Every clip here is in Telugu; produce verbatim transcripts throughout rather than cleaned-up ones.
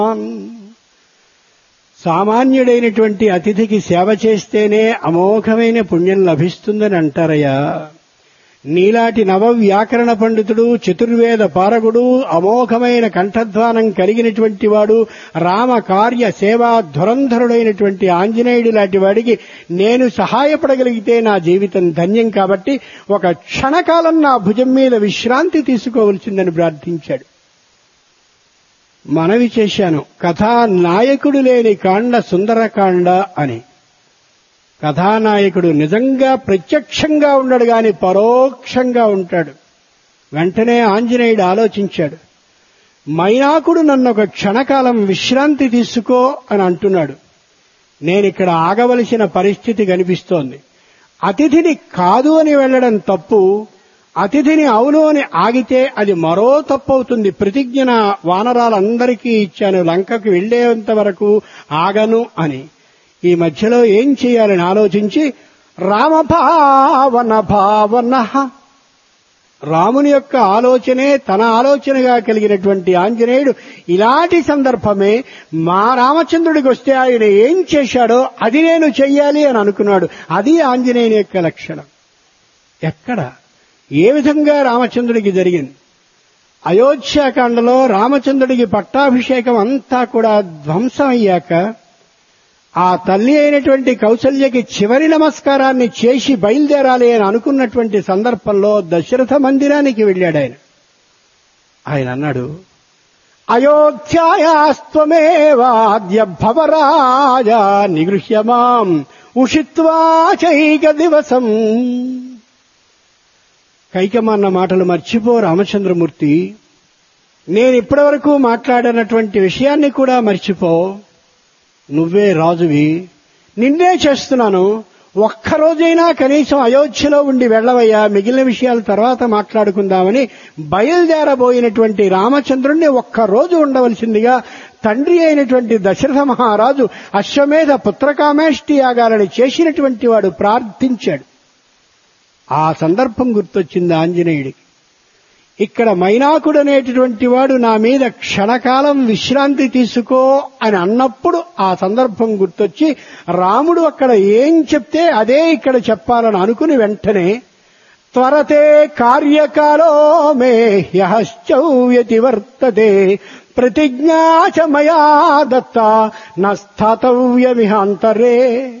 సామాన్యుడైనటువంటి అతిథికి సేవ చేస్తేనే అమోఘమైన పుణ్యం లభిస్తుందని అంటారయ్యా. నీలాటి నవ వ్యాకరణ పండితుడు, చతుర్వేద పారగుడు, అమోఘమైన కంఠధ్వానం కలిగినటువంటి వాడు, రామ కార్య సేవా ధురంధరుడైనటువంటి ఆంజనేయుడు లాంటి వాడికి నేను సహాయపడగలిగితే నా జీవితం ధన్యం. కాబట్టి ఒక క్షణకాలం నా భుజం మీద విశ్రాంతి తీసుకోవలసిందని ప్రార్థించాడు. మనవి చేశాను, కథానాయకుడు లేని కాండ సుందరకాండ అని. కథానాయకుడు నిజంగా ప్రత్యక్షంగా ఉండడు గాని పరోక్షంగా ఉంటాడు. వెంటనే ఆంజనేయుడు ఆలోచించాడు, మైనాకుడు నన్ను ఒక క్షణకాలం విశ్రాంతి తీసుకో అని అంటున్నాడు. నేనిక్కడ ఆగవలసిన పరిస్థితి కనిపిస్తోంది. అతిథిని కాదు అని వెళ్లడం తప్పు, అతిథిని అవును అని ఆగితే అది మరో తప్పు అవుతుంది. ప్రతిజ్ఞ వానరాలందరికీ ఇచ్చాను, లంకకు వెళ్లేంత వరకు ఆగను అని. ఈ మధ్యలో ఏం చేయాలని ఆలోచించి రామభావన భావన, రాముని యొక్క ఆలోచనే తన ఆలోచనగా కలిగినటువంటి ఆంజనేయుడు ఇలాంటి సందర్భమే మా రామచంద్రుడికి వస్తే ఆయన ఏం చేశాడో అది నేను చెయ్యాలి అని అనుకున్నాడు. అది ఆంజనేయుని యొక్క లక్షణం. ఎక్కడ ఏ విధంగా రామచంద్రుడికి జరిగింది? అయోధ్యాకాండలో రామచంద్రుడికి పట్టాభిషేకం అంతా కూడా ధ్వంసం అయ్యాక ఆ తల్లి అయినటువంటి కౌసల్యకి చివరి నమస్కారాన్ని చేసి బయలుదేరాలి అని అనుకున్నటువంటి సందర్భంలో దశరథ మందిరానికి వెళ్ళాడు ఆయన. ఆయన అన్నాడు, అయోధ్యాయాస్త్వమేవాద్య భవరాజా నిగృహ్యమాం ఉషిత్వా చైక దివసం. కైకమన్న మాటలు మర్చిపో రామచంద్రమూర్తి, నేను ఇప్పటి వరకు మాట్లాడినటువంటి విషయాన్ని కూడా మర్చిపో. నువ్వే రాజువి, నిన్నే చేస్తున్నాను. ఒక్కరోజైనా కనీసం అయోధ్యలో ఉండి వెళ్ళవయ్యా, మిగిలిన విషయాల తర్వాత మాట్లాడుకుందామని బయలుదేరబోయినటువంటి రామచంద్రుణ్ణి ఒక్కరోజు ఉండవలసిందిగా తండ్రి అయినటువంటి దశరథ మహారాజు అశ్వమేధ పుత్రకామేష్టి యాగాలను చేసినటువంటి వాడు ప్రార్థించాడు. ఆ సందర్భం గుర్తొచ్చింది ఆంజనేయుడికి. ఇక్కడ మైనాకుడు అనేటటువంటి వాడు నా మీద క్షణకాలం విశ్రాంతి తీసుకో అని అన్నప్పుడు ఆ సందర్భం గుర్తొచ్చి రాముడు అక్కడ ఏం చెప్తే అదే ఇక్కడ చెప్పాలని అనుకుని వెంటనే త్వరతే కార్యకాలో మే హ్యశ్చౌయతి వర్తతే ప్రతిజ్ఞా చ మయా దత్త నస్థాతవ్యమిహాంతరే.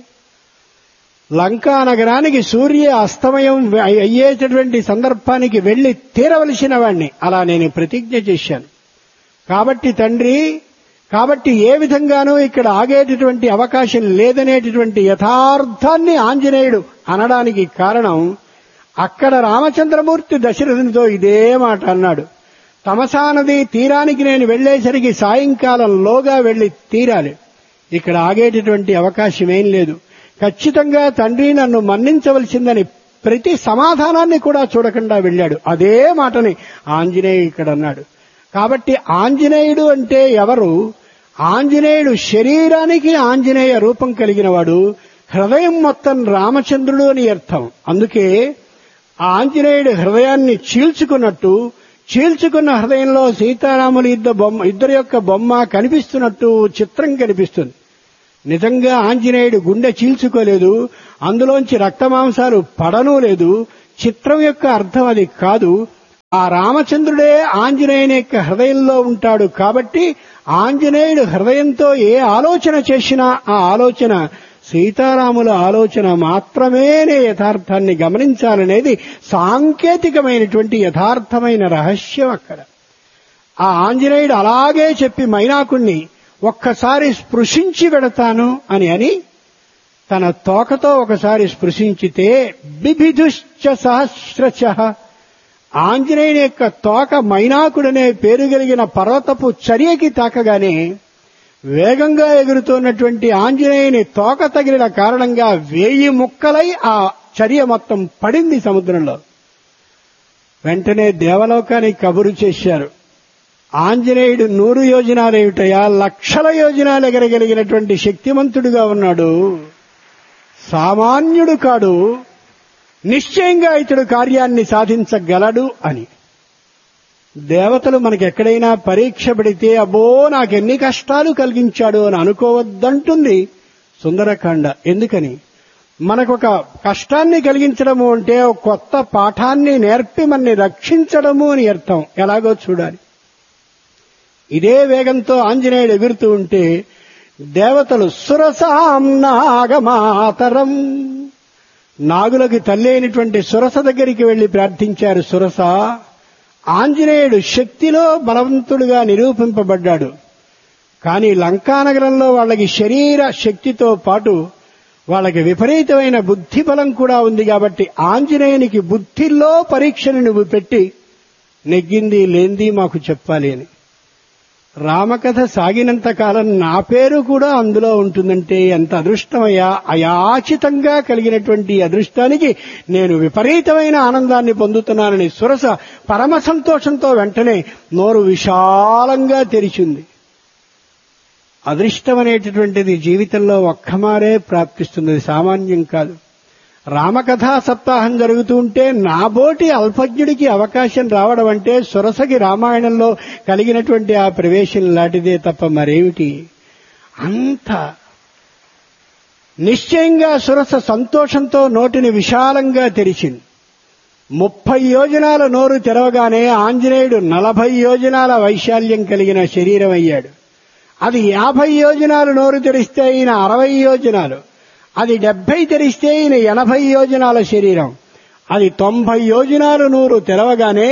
లంకా నగరానికి సూర్య అస్తమయం అయ్యేటటువంటి సందర్భానికి వెళ్లి తీరవలసిన వాణ్ణి, అలా నేను ప్రతిజ్ఞ చేశాను. కాబట్టి తండ్రి, కాబట్టి ఏ విధంగానూ ఇక్కడ ఆగేటటువంటి అవకాశం లేదనేటటువంటి యథార్థాన్ని ఆంజనేయుడు అనడానికి కారణం, అక్కడ రామచంద్రమూర్తి దశరథునితో ఇదే మాట అన్నాడు, తమసా నది తీరానికి నేను వెళ్లేసరికి సాయంకాలంలోగా వెళ్లి తీరాలి, ఇక్కడ ఆగేటటువంటి అవకాశం ఏం లేదు, ఖచ్చితంగా తండ్రి నన్ను మన్నించవలసిందని ప్రతి సమాధానాన్ని కూడా చూడకుండా వెళ్ళాడు. అదే మాటని ఆంజనేయుడు ఇక్కడ అన్నాడు. కాబట్టి ఆంజనేయుడు అంటే ఎవరు? ఆంజనేయుడు శరీరానికి ఆంజనేయ రూపం కలిగిన వాడు, హృదయం మొత్తం రామచంద్రుడు అని అర్థం. అందుకే ఆంజనేయుడు హృదయాన్ని చీల్చుకున్నట్టు, చీల్చుకున్న హృదయంలో సీతారాములు ఇద్దరు బొమ్మ ఇద్దరి యొక్క బొమ్మ కనిపిస్తున్నట్టు చిత్రం కనిపిస్తుంది. నిజంగా ఆంజనేయుడు గుండె చీల్చుకోలేదు, అందులోంచి రక్తమాంసాలు పడనూ లేదు. చిత్రం యొక్క అర్థం అది కాదు. ఆ రామచంద్రుడే ఆంజనేయుని యొక్క హృదయంలో ఉంటాడు. కాబట్టి ఆంజనేయుడు హృదయంతో ఏ ఆలోచన చేసినా ఆ ఆలోచన సీతారాముల ఆలోచన మాత్రమేనే యథార్థాన్ని గమనించాలనేది సాంకేతికమైనటువంటి యథార్థమైన రహస్యం అక్కడ. ఆ ఆంజనేయుడు అలాగే చెప్పి మైనాకుణ్ణి ఒక్కసారి స్పృశించి వెడతాను అని అని తన తోకతో ఒకసారి స్పృశించితే బిభిదుశ్చ సహస్రచ, ఆంజనేయుని యొక్క తోక మైనాకుడనే పేరు కలిగిన పర్వతపు చర్యకి తాకగానే వేగంగా ఎగురుతున్నటువంటి ఆంజనేయుని తోక తగిలిన కారణంగా వేయి ముక్కలై ఆ చర్య మొత్తం పడింది సముద్రంలో. వెంటనే దేవలోకానికి కబురు చేశారు, ఆంజనేయుడు నూరు యోజనాలేమిటయా, లక్షల యోజనాలు ఎగరగలిగినటువంటి శక్తిమంతుడుగా ఉన్నాడు, సామాన్యుడు కాడు, నిశ్చయంగా ఇతడు కార్యాన్ని సాధించగలడు అని. దేవతలు మనకెక్కడైనా పరీక్ష పెడితే అబ్బో నాకెన్ని కష్టాలు కలిగించాడు అని అనుకోవద్దంటుంది సుందరకాండ. ఎందుకని? మనకొక కష్టాన్ని కలిగించడము అంటే ఒక కొత్త పాఠాన్ని నేర్పి మనని రక్షించడము అని అర్థం. ఎలాగో చూడాలి. ఇదే వేగంతో ఆంజనేయుడు ఎగురుతూ ఉంటే దేవతలు సురసాం నాగమాతరం, నాగులకి తల్లి అయినటువంటి సురస దగ్గరికి వెళ్లి ప్రార్థించారు. సురస, ఆంజనేయుడు శక్తిలో బలవంతుడుగా నిరూపింపబడ్డాడు. కానీ లంకానగరంలో వాళ్ళకి శరీర శక్తితో పాటు వాళ్ళకి విపరీతమైన బుద్ధి బలం కూడా ఉంది. కాబట్టి ఆంజనేయునికి బుద్ధిలో పరీక్షను నువ్వు పెట్టి నెగ్గింది లేంది మాకు చెప్పాలి అని. రామకథ సాగినంత కాలం నా పేరు కూడా అందులో ఉంటుందంటే ఎంత అదృష్టమయ్యా! అయాచితంగా కలిగినటువంటి అదృష్టానికి నేను విపరీతమైన ఆనందాన్ని పొందుతున్నానని సురస పరమ సంతోషంతో వెంటనే నోరు విశాలంగా తెరిచింది. అదృష్టం అనేటటువంటిది జీవితంలో ఒక్కమారే ప్రాప్తిస్తుంది, సామాన్యం కాదు. రామకథా సప్తాహం జరుగుతూ ఉంటే నాబోటి అల్పజ్ఞుడికి అవకాశం రావడం అంటే సురసకి రామాయణంలో కలిగినటువంటి ఆ ప్రవేశం లాంటిదే తప్ప మరేమిటి. అంత నిశ్చయంగా సురస సంతోషంతో నోటిని విశాలంగా తెరిచింది. ముప్పై యోజనాల నోరు తెరవగానే ఆంజనేయుడు నలభై యోజనాల వైశాల్యం కలిగిన శరీరం అయ్యాడు. అది యాభై యోజనాలు నోరు తెరిస్తే ఈయన అరవై యోజనాలు, అది డెబ్బై తెరిస్తే ఈయన ఎనభై యోజనాల శరీరం, అది తొంభై యోజనాలు నూరు తెరవగానే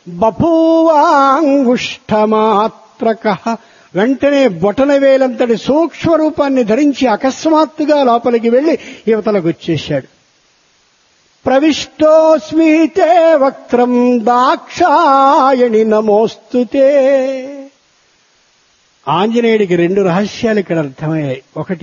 బభూవాంగుష్ఠమాత్రక, వెంటనే బొటన వేలంతటి సూక్ష్మ రూపాన్ని ధరించి అకస్మాత్తుగా లోపలికి వెళ్లి యువతలకు వచ్చేశాడు. ప్రవిష్టోస్మితే వక్త్రం దాక్షాయణి నమోస్తుతే. ఆంజనేయుడికి రెండు రహస్యాలు ఇక్కడ అర్థమయ్యాయి. ఒకటి,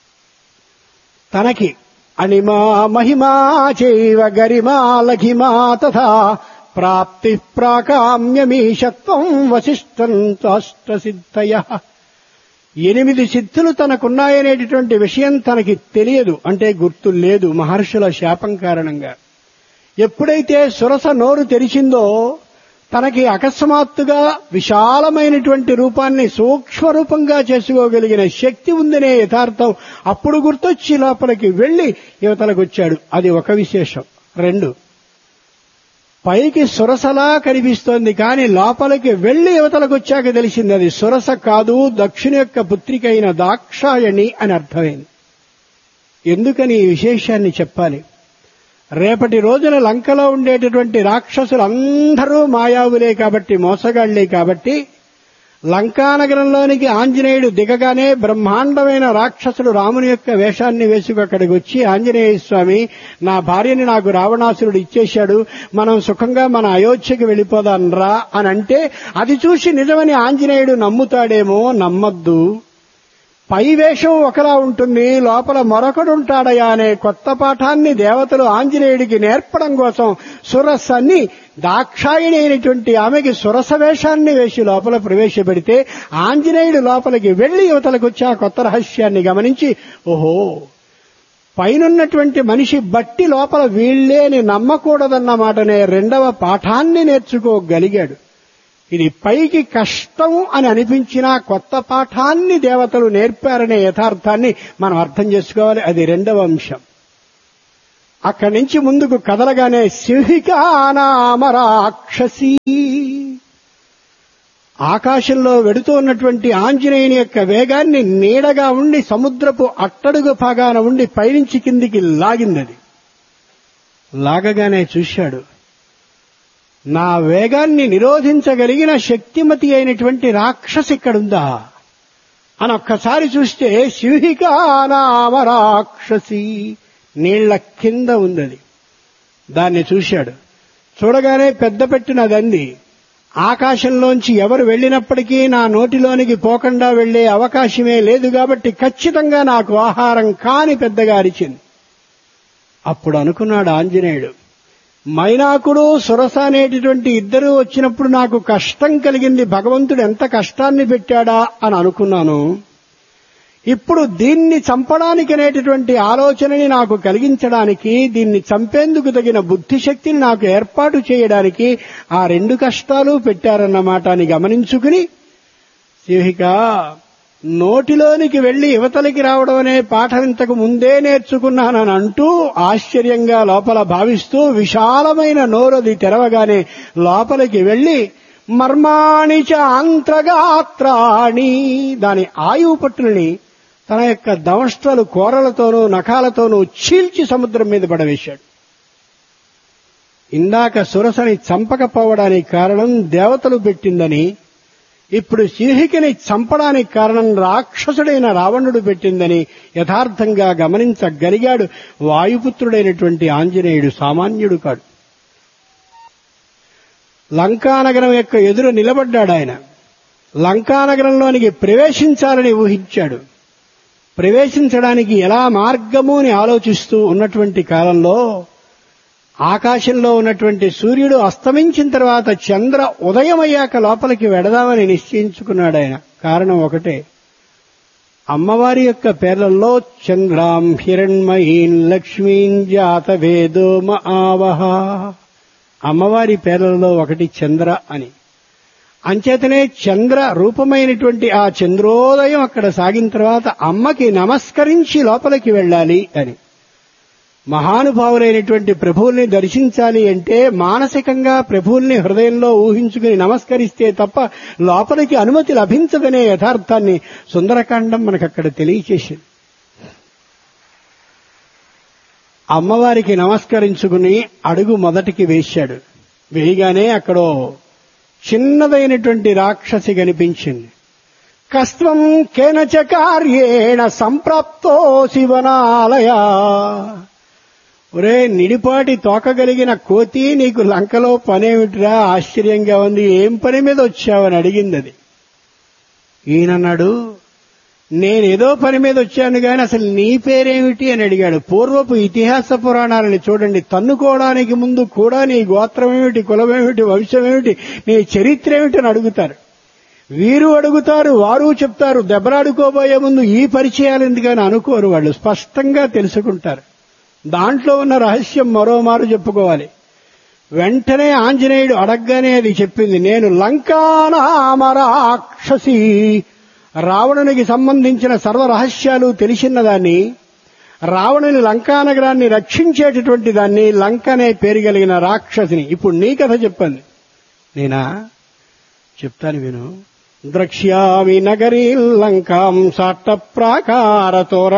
తనకి అణిమా మహిమా చైవ గరిమా లఘిమా తథా ప్రాప్తి ప్రాకామ్యమీశత్వం వశిష్ఠం చాష్టసిద్ధయ. ఎనిమిది సిద్ధులు తనకున్నాయనేటటువంటి విషయం తనకి తెలియదు, అంటే గుర్తు లేదు మహర్షుల శాపం కారణంగా. ఎప్పుడైతే సురస నోరు తెరిచిందో తనకి అకస్మాత్తుగా విశాలమైనటువంటి రూపాన్ని సూక్ష్మ రూపంగా చేసుకోగలిగిన శక్తి ఉందనే యథార్థం అప్పుడు గుర్తొచ్చి లోపలికి వెళ్లి యువతలకు వచ్చాడు. అది ఒక విశేషం. రెండు, పైకి సురసలా కనిపిస్తోంది కానీ లోపలికి వెళ్లి యువతలకు వచ్చాక తెలిసింది అది సురస కాదు, దక్షుని యొక్క పుత్రిక అయిన దాక్షాయణి అని అర్థమైంది. ఎందుకని ఈ విశేషాన్ని చెప్పాలి? రేపటి రోజున లంకలో ఉండేటటువంటి రాక్షసులందరూ మాయావులే కాబట్టి, మోసగాళ్లే కాబట్టి, లంకానగరంలోనికి ఆంజనేయుడు దిగగానే బ్రహ్మాండమైన రాక్షసుడు రాముని యొక్క వేషాన్ని వేసుకు అక్కడికి వచ్చి, ఆంజనేయ స్వామి నా భార్యని నాకు రావణాసురుడు ఇచ్చేశాడు, మనం సుఖంగా మన అయోధ్యకి వెళ్ళిపోదాం రా అని అంటే అది చూసి నిజమని ఆంజనేయుడు నమ్ముతాడేమో. నమ్మద్దు. పై వేషం ఒకలా ఉంటుంది, లోపల మరొకడుంటాడయా అనే కొత్త పాఠాన్ని దేవతలు ఆంజనేయుడికి నేర్పడం కోసం సురసని, దాక్షాయిణి అయినటువంటి ఆమెకి సురస వేషాన్ని వేసి లోపల ప్రవేశపెడితే ఆంజనేయుడు లోపలికి వెళ్లి యువతలకు వచ్చి ఆ కొత్త రహస్యాన్ని గమనించి, ఓహో పైనున్నటువంటి మనిషి బట్టి లోపల వీళ్లే అని నమ్మకూడదన్నమాటనే రెండవ పాఠాన్ని నేర్చుకోగలిగాడు. ఇది పైకి కష్టం అని అనిపించినా కొత్త పాఠాన్ని దేవతలు నేర్పారనే యథార్థాన్ని మనం అర్థం చేసుకోవాలి. అది రెండవ అంశం. అక్కడి నుంచి ముందుకు కదలగానే సింహికా నామ రాక్షసి, ఆకాశంలో వెడుతూ ఉన్నటువంటి ఆంజనేయుని యొక్క వేగాన్ని నీడగా ఉండి సముద్రపు అట్టడుగు భాగాన ఉండి పైనుంచి కిందికి లాగిందది. లాగగానే చూశాడు, నా వేగాన్ని నిరోధించగలిగిన శక్తిమతి అయినటువంటి రాక్షసి ఇక్కడుందా అని ఒక్కసారి చూస్తే సింహికా నామ రాక్షసి నీళ్ల కింద ఉందది. దాన్ని చూశాడు. చూడగానే పెద్ద పెట్టినదంది, ఆకాశంలోంచి ఎవరు వెళ్ళినప్పటికీ నా నోటిలోనికి పోకుండా వెళ్లే అవకాశమే లేదు కాబట్టి ఖచ్చితంగా నాకు ఆహారం కాని పెద్దగా అరిచింది. అప్పుడు అనుకున్నాడు ఆంజనేయుడు, మైనాకుడు సురస అనేటటువంటి ఇద్దరూ వచ్చినప్పుడు నాకు కష్టం కలిగింది, భగవంతుడు ఎంత కష్టాన్ని పెట్టాడా అని అనుకున్నాను. ఇప్పుడు దీన్ని చంపడానికి అనేటటువంటి ఆలోచనని నాకు కలిగించడానికి, దీన్ని చంపేందుకు తగిన బుద్ధిశక్తిని నాకు ఏర్పాటు చేయడానికి ఆ రెండు కష్టాలు పెట్టారన్నమాట అని గమనించుకుని, శివిక నోటిలోనికి వెళ్లి యువతలకి రావడం అనే పాఠం ఇంతకు ముందే నేర్చుకున్నానని అంటూ ఆశ్చర్యంగా లోపల భావిస్తూ విశాలమైన నోరది తెరవగానే లోపలికి వెళ్లి మర్మాణి చ అంతర్గాత్రాణి, దాని ఆయువు పట్టులని తన యొక్క దంష్ట్రలు కోరలతోనూ నఖాలతోనూ చీల్చి సముద్రం మీద పడవేశాడు. ఇందాక సురసని చంపకపోవడానికి కారణం దేవతలు పెట్టిందని, ఇప్పుడు శిహికని చంపడానికి కారణం రాక్షసుడైన రావణుడు పెట్టిందని యథార్థంగా గమనించగలిగాడు. వాయుపుత్రుడైనటువంటి ఆంజనేయుడు సామాన్యుడు కాడు. లంకానగరం యొక్క ఎదురు నిలబడ్డాడు ఆయన. లంకానగరంలోనికి ప్రవేశించాలని ఊహించాడు. ప్రవేశించడానికి ఎలా మార్గము అని ఆలోచిస్తూ ఉన్నటువంటి కాలంలో ఆకాశంలో ఉన్నటువంటి సూర్యుడు అస్తమించిన తర్వాత చంద్ర ఉదయమయ్యాక లోపలికి వెడదామని నిశ్చయించుకున్నాడు ఆయన. కారణం ఒకటే, అమ్మవారి యొక్క పేర్లలో చంద్రాం హిరణ్మయీం లక్ష్మీం జాతవేదో మఆవహ, అమ్మవారి పేర్లలో ఒకటి చంద్ర అని. అంచేతనే చంద్ర రూపమైనటువంటి ఆ చంద్రోదయం అక్కడ సాగిన తర్వాత అమ్మకి నమస్కరించి లోపలికి వెళ్ళాలి అని. మహానుభావులైనటువంటి ప్రభువుల్ని దర్శించాలి అంటే మానసికంగా ప్రభువుల్ని హృదయంలో ఊహించుకుని నమస్కరిస్తే తప్ప లోపలికి అనుమతి లభించదనే యథార్థాన్ని సుందరకాండం మనకక్కడ తెలియచేసింది. అమ్మవారికి నమస్కరించుకుని అడుగు మొదటికి వేశాడు. వేయగానే అక్కడో చిన్నదైనటువంటి రాక్షసి కనిపించింది. కస్త్వం కేనచ కార్యేణ సంప్రాప్తో శివనాలయ, ఒరే నిడిపాటి తోకగలిగిన కోతి, నీకు లంకలో పనేమిటిరా, ఆశ్చర్యంగా ఉంది, ఏం పని మీద వచ్చావని అడిగింది అది. ఈయనన్నాడు, నేనేదో పని మీద వచ్చాను గాని అసలు నీ పేరేమిటి అని అడిగాడు. పూర్వపు ఇతిహాస పురాణాలని చూడండి, తన్నుకోవడానికి ముందు కూడా నీ గోత్రమేమిటి, కులమేమిటి, వంశమేమిటి, నీ చరిత్ర ఏమిటి అని అడుగుతారు. వీరు అడుగుతారు, వారు చెప్తారు. దెబ్బలాడుకోబోయే ముందు ఈ పరిచయాలు ఎందుకని అనుకోరు, వాళ్ళు స్పష్టంగా తెలుసుకుంటారు. దాంట్లో ఉన్న రహస్యం మరోమారు చెప్పుకోవాలి. వెంటనే ఆంజనేయుడు అడగ్గానే అది చెప్పింది. నేను లంకానామ రాక్షసి, రావణునికి సంబంధించిన సర్వ రహస్యాలు తెలిసిన దాన్ని, రావణుని లంకానగరాన్ని రక్షించేటటువంటి దాన్ని, లంక అనే పేరు కలిగిన రాక్షసిని. ఇప్పుడు నీ కథ చెప్పండి. నేనా చెప్తాను విను. ద్రక్ష్యామి నగరీ లంకాం సాట్ట ప్రాకారతో